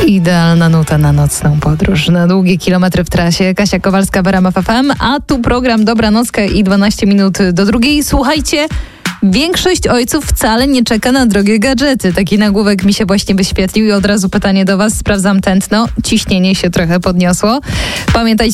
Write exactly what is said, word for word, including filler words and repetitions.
Idealna nuta na nocną podróż, na długie kilometry w trasie. Kasia Kowalska w R M F F M, a tu program Dobranocka i dwanaście minut do drugiej. Słuchajcie, większość ojców wcale nie czeka na drogie gadżety. Taki nagłówek mi się właśnie wyświetlił i od razu pytanie do was. Sprawdzam tętno. Ciśnienie się trochę podniosło. Pamiętajcie,